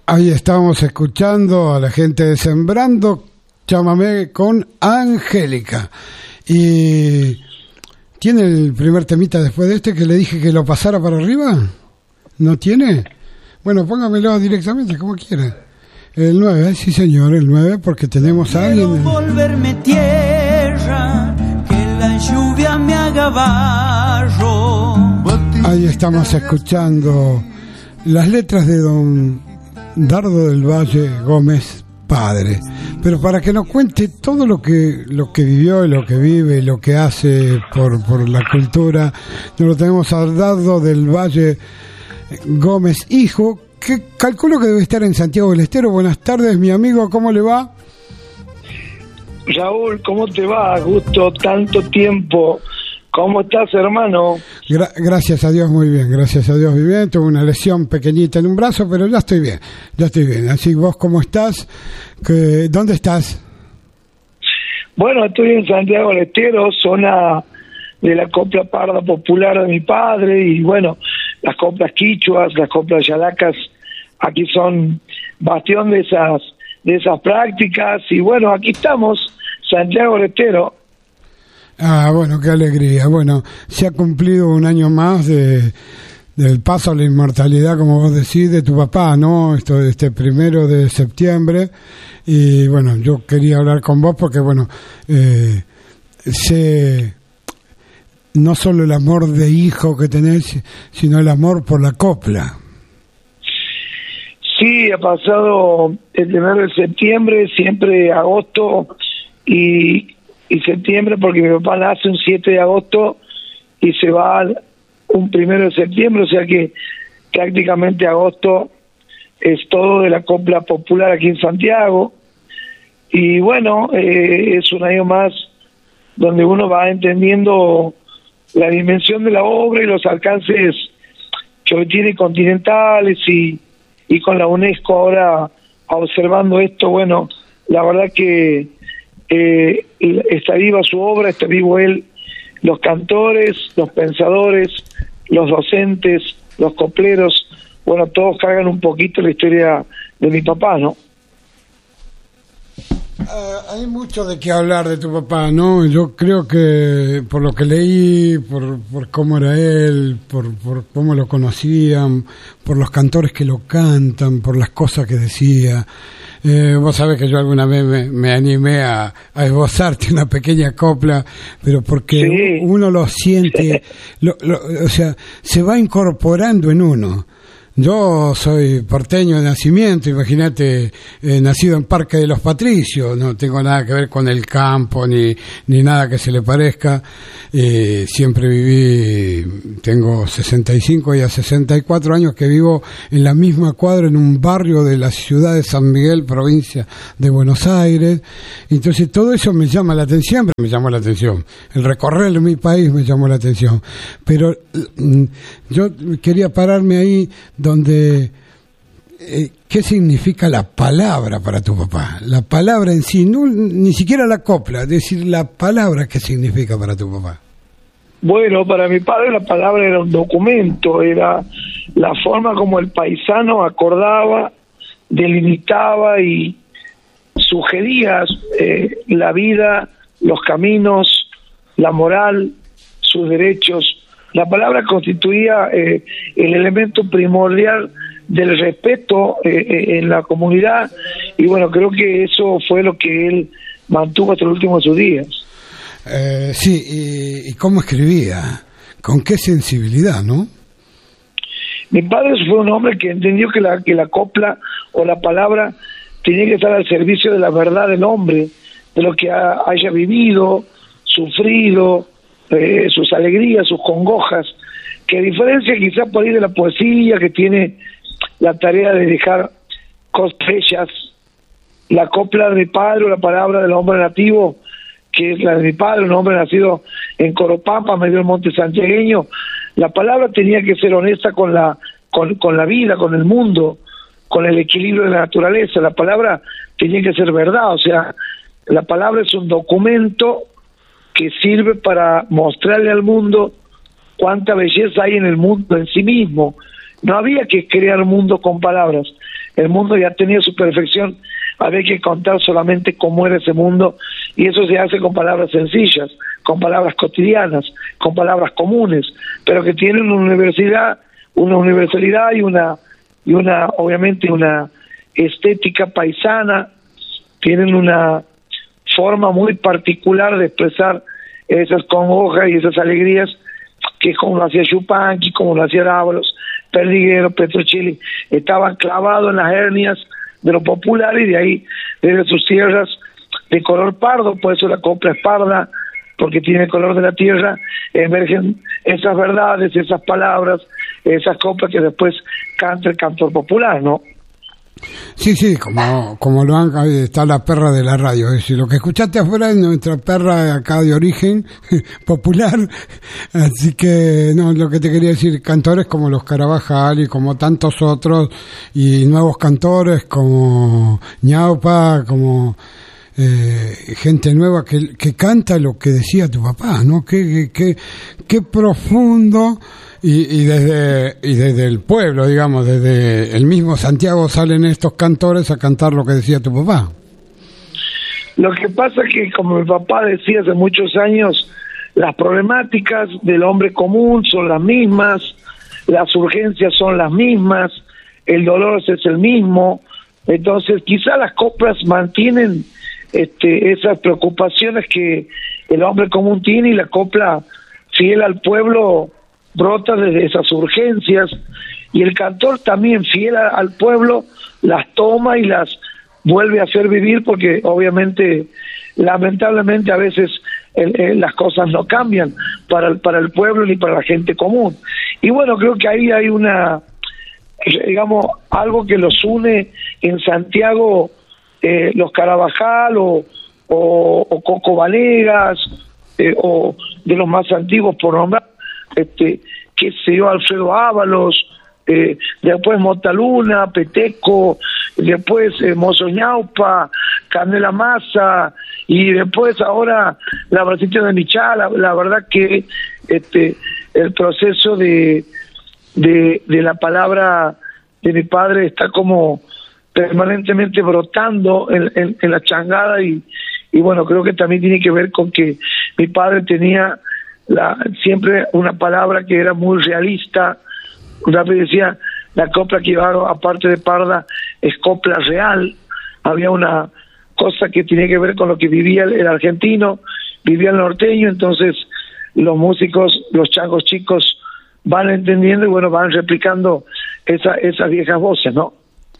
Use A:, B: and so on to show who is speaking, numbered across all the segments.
A: Ahí estábamos escuchando a la gente de Sembrando Chamamé con Angélica. Y ¿tiene el primer temita después de este que le dije que lo pasara para arriba? ¿No tiene? Bueno, póngamelo directamente, como quiera. El 9, sí señor, el 9, porque tenemos a alguien.
B: Quiero volverme tierra, que la lluvia me haga barro.
A: Ahí estamos escuchando las letras de don Dardo del Valle Gómez padre, pero para que nos cuente todo lo que vivió y lo que vive y lo que hace por la cultura, nos lo tenemos a Dardo del Valle Gómez hijo, que calculo que debe estar en Santiago del Estero. Buenas tardes, mi amigo, ¿cómo le va?
C: Raúl, ¿cómo te va? Gusto, tanto tiempo. ¿Cómo estás, hermano?
A: Gracias a Dios, muy bien, gracias a Dios, muy bien. Tuve una lesión pequeñita en un brazo, pero ya estoy bien. Así, ¿vos cómo estás? ¿Dónde estás?
C: Bueno, estoy en Santiago del Estero, zona de la copla parda popular de mi padre, y bueno, las coplas quichuas, las coplas yalacas, aquí son bastión de esas prácticas, y bueno, aquí estamos, Santiago del Estero.
A: Ah, bueno, qué alegría. Bueno, se ha cumplido un año más del paso a la inmortalidad, como vos decís, de tu papá, ¿no? Este 1 de septiembre. Y bueno, yo quería hablar con vos porque, bueno, sé no solo el amor de hijo que tenés, sino el amor por la copla.
C: Sí, ha pasado el 1 de septiembre, siempre agosto y septiembre, porque mi papá nace un 7 de agosto y se va un 1 de septiembre, o sea que prácticamente agosto es todo de la copla popular aquí en Santiago. Y bueno, es un año más donde uno va entendiendo la dimensión de la obra y los alcances que hoy tiene continentales, y con la UNESCO ahora observando esto, bueno, la verdad que está viva su obra, está vivo él, los cantores, los pensadores, los docentes, los copleros, bueno, todos cargan un poquito la historia de mi papá, ¿no?
A: Hay mucho de qué hablar de tu papá, ¿no? Yo creo que por lo que leí, por cómo era él, por cómo lo conocían, por los cantores que lo cantan, por las cosas que decía. Vos sabés que yo alguna vez me animé a esbozarte una pequeña copla, pero porque sí, uno lo siente, o sea, se va incorporando en uno. Yo soy porteño de nacimiento, imagínate, nacido en Parque de los Patricios, no tengo nada que ver con el campo ni nada que se le parezca. Siempre viví, tengo 65 y a 64 años que vivo en la misma cuadra, en un barrio de la ciudad de San Miguel, provincia de Buenos Aires. Entonces todo eso me llama la atención, siempre me llamó la atención. El recorrer mi país me llamó la atención. Pero yo quería pararme ahí donde ¿qué significa la palabra para tu papá? La palabra en sí, no, ni siquiera la copla, es decir, la palabra, ¿qué significa para tu papá?
C: Bueno, para mi padre la palabra era un documento, era la forma como el paisano acordaba, delimitaba y sugería la vida, los caminos, la moral, sus derechos. La palabra constituía el elemento primordial del respeto en la comunidad, y bueno, creo que eso fue lo que él mantuvo hasta el último de sus días.
A: Sí, y cómo escribía, con qué sensibilidad, ¿no?
C: Mi padre fue un hombre que entendió que la copla o la palabra tenía que estar al servicio de la verdad del hombre, de lo que haya vivido, sufrido, sus alegrías, sus congojas, que a diferencia quizás por ahí de la poesía, que tiene la tarea de dejar cosas, la copla de mi padre o la palabra del hombre nativo, que es la de mi padre, un hombre nacido en Coropampa, medio del monte santiagueño, la palabra tenía que ser honesta con la vida, con el mundo, con el equilibrio de la naturaleza. La palabra tenía que ser verdad, o sea, la palabra es un documento que sirve para mostrarle al mundo cuánta belleza hay en el mundo en sí mismo. No había que crear mundo con palabras. el mundo ya tenía su perfección, había que contar solamente cómo era ese mundo, y eso se hace con palabras sencillas, con palabras cotidianas, con palabras comunes, pero que tienen una universalidad y una obviamente una estética paisana, tienen una forma muy particular de expresar esas congojas y esas alegrías, que es como lo hacía Yupanqui, como lo hacía Dávalos, Perdiguero, Petrocelli, estaban clavados en las hernias de lo popular, y de ahí, desde sus tierras de color pardo, por eso la copla es parda, porque tiene el color de la tierra, emergen esas verdades, esas palabras, esas coplas que después canta el cantor popular, ¿no?
A: Sí, como lo han, ahí está la perra de la radio, es decir, lo que escuchaste afuera es nuestra perra acá de origen popular, así que no, lo que te quería decir, cantores como los Carabajal y como tantos otros, y nuevos cantores como Ñaupa, como gente nueva que canta lo que decía tu papá, ¿no? Qué profundo. Y desde el pueblo, digamos, desde el mismo Santiago salen estos cantores a cantar lo que decía tu papá.
C: Lo que pasa es que, como mi papá decía hace muchos años, las problemáticas del hombre común son las mismas, las urgencias son las mismas, el dolor es el mismo. Entonces quizá las coplas mantienen esas preocupaciones que el hombre común tiene, y la copla fiel al pueblo brota desde esas urgencias, y el cantor también fiel al pueblo las toma y las vuelve a hacer vivir, porque obviamente, lamentablemente, a veces las cosas no cambian para el pueblo ni para la gente común. Y bueno, creo que ahí hay digamos, algo que los une en Santiago, los Carabajal o Coco Valegas, o de los más antiguos por nombrar, qué sé yo, Alfredo Ábalos, después Motaluna, Peteco, después Mozo Ñaupa, Canela Massa, y después ahora la Bracita de Michala. La verdad que el proceso de la palabra de mi padre está como permanentemente brotando en la changada, y bueno, creo que también tiene que ver con que mi padre tenía siempre una palabra que era muy realista. Una vez decía, la copla que llevaron, aparte de parda, es copla real. Había una cosa que tenía que ver con lo que vivía el argentino, vivía el norteño, entonces los músicos, los changos chicos, van entendiendo y bueno, van replicando esas viejas voces, ¿no?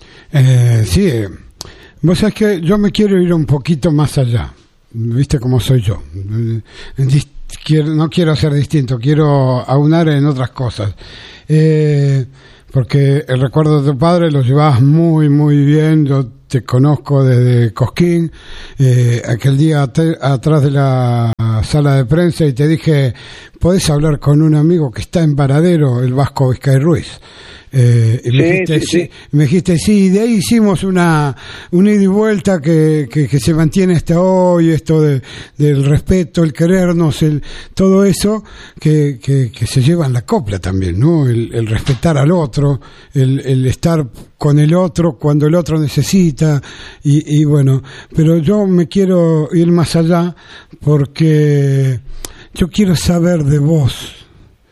A: Sí, vos sabés que yo me quiero ir un poquito más allá, viste cómo soy yo, no quiero ser distinto, quiero aunar en otras cosas, porque el recuerdo de tu padre lo llevabas muy muy bien. Yo te conozco desde Cosquín, aquel día atrás de la sala de prensa, y te dije, podés hablar con un amigo que está en Varadero, el Vasco Vizcay Ruiz. Y me dijiste sí, y de ahí hicimos una ida y vuelta que se mantiene hasta hoy, esto del respeto, el querernos, todo eso que se lleva en la copla también, ¿no? El respetar al otro, el estar con el otro cuando el otro necesita, y bueno, pero yo me quiero ir más allá, porque yo quiero saber de vos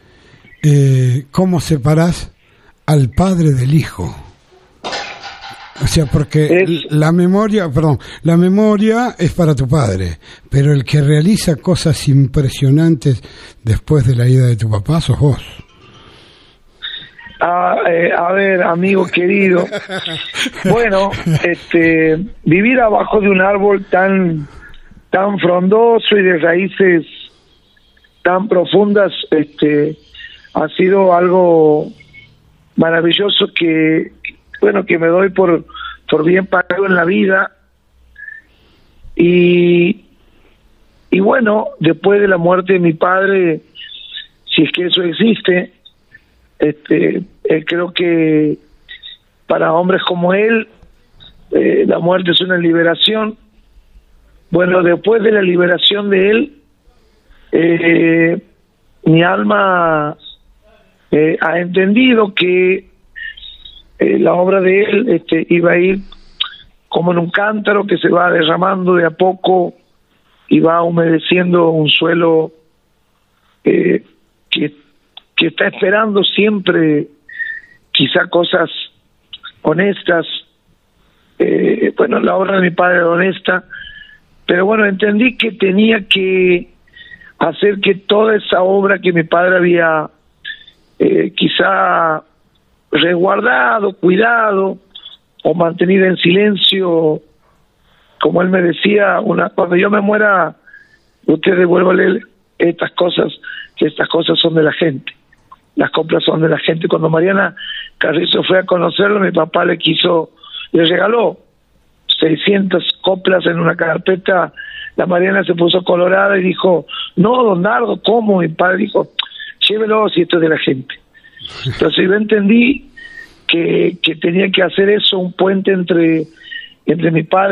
A: cómo separás al padre del hijo. O sea, porque la memoria es para tu padre, pero el que realiza cosas impresionantes después de la ida de tu papá sos vos.
C: A ver, amigo querido, bueno, vivir abajo de un árbol tan frondoso y de raíces tan profundas, ha sido algo maravilloso que me doy por bien pagado en la vida. Y bueno, después de la muerte de mi padre, si es que eso existe, creo que para hombres como él, la muerte es una liberación. Bueno, después de la liberación de él, mi alma ha entendido que la obra de él iba a ir como en un cántaro que se va derramando de a poco y va humedeciendo un suelo que está esperando siempre quizá cosas honestas. Bueno, la obra de mi padre era honesta, pero bueno, entendí que tenía que hacer que toda esa obra que mi padre había quizá resguardado, cuidado o mantenido en silencio, como él me decía, cuando yo me muera, usted devuélvale estas cosas, que estas cosas son de la gente, las coplas son de la gente. Cuando Mariana Carrizo fue a conocerlo, mi papá le regaló 600 coplas en una carpeta. La Mariana se puso colorada y dijo, no, don Nardo, ¿cómo? Mi padre dijo, llévelo si esto es de la gente. Entonces yo entendí que tenía que hacer eso, un puente entre mi padre